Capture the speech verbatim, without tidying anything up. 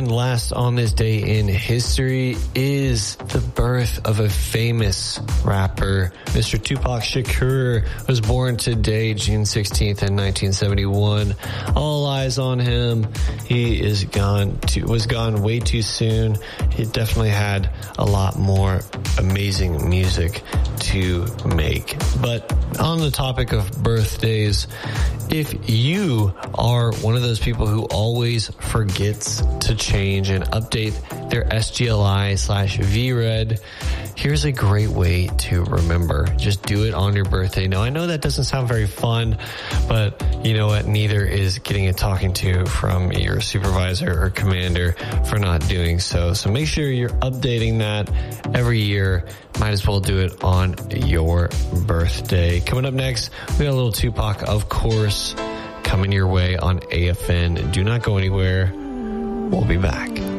And last on this day in history is the birth of a famous rapper. Mister Tupac Shakur was born today, June sixteenth in nineteen seventy-one. All eyes on him. He is gone to, was gone way too soon. He definitely had a lot more amazing music to make. But on the topic of birthdays, if you are one of those people who always forgets to change and update their S G L I slash V R E D, here's a great way to remember. Just do it on your birthday. Now, I know that doesn't sound very fun, but you know what? Neither is getting a talking to from your supervisor or commander for not doing so. So make sure you're updating that every year. Might as well do it on your birthday. Coming up next, we got a little Tupac, of course, coming your way on A F N. Do not go anywhere. We'll be back.